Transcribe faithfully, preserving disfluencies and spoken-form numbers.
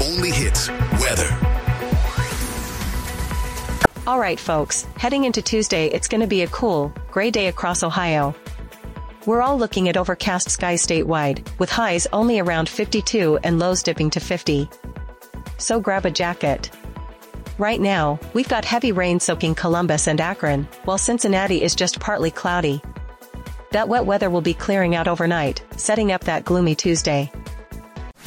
only hits weather. All right, folks, heading into Tuesday, it's going to be a cool, gray day across Ohio. We're all looking at overcast skies statewide, with highs only around fifty-two and lows dipping to fifty. So grab a jacket. Right now, we've got heavy rain soaking Columbus and Akron, while Cincinnati is just partly cloudy. That wet weather will be clearing out overnight, setting up that gloomy Tuesday.